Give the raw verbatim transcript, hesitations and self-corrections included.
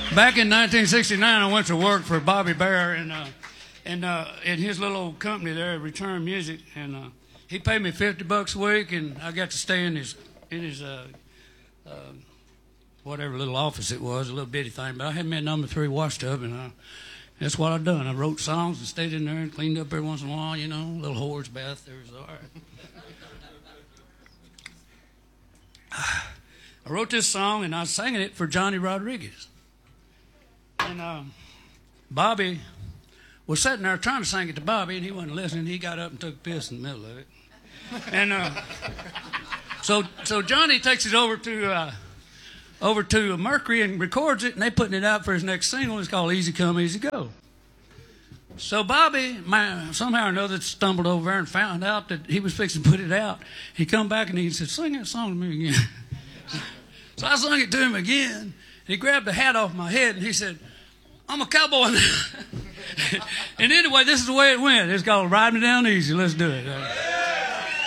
back in nineteen sixty-nine, I went to work for Bobby Bear and uh, and uh, in his little old company there, Return Music, and uh, he paid me fifty bucks a week, and I got to stay in his in his uh, uh, whatever little office it was, a little bitty thing. But I had me a number three washtub, and I, that's what I done. I wrote songs and stayed in there and cleaned up every once in a while, you know, a little whore's bath. There was all right. I wrote this song, and I was singing it for Johnny Rodriguez. And uh, Bobby was sitting there trying to sing it to Bobby, and he wasn't listening. He got up and took a piss in the middle of it. And uh, so so Johnny takes it over to uh, over to Mercury and records it, and they putting it out for his next single. It's called Easy Come, Easy Go. So Bobby, my, somehow or another, stumbled over there and found out that he was fixing to put it out. He come back and he said, "Sing that song to me again." So I sung it to him again. He grabbed the hat off my head and he said, "I'm a cowboy now." And anyway, this is the way it went. It's called Ride Me Down Easy. Let's do it.